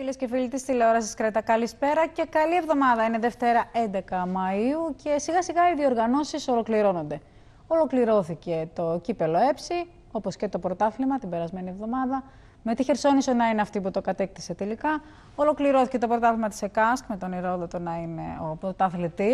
Φίλες και φίλοι της τηλεόρασης Κρέτα, καλησπέρα και καλή εβδομάδα. Είναι Δευτέρα 11 Μαΐου και σιγά σιγά οι διοργανώσεις ολοκληρώνονται. Ολοκληρώθηκε το κύπελο ΕΨΗ, όπως και το πρωτάθλημα την περασμένη εβδομάδα, με τη Χερσόνησο να είναι αυτή που το κατέκτησε τελικά. Ολοκληρώθηκε το πρωτάθλημα της ΕΚΑΣΚ με τον Ηρώδοτο να είναι ο πρωταθλητής.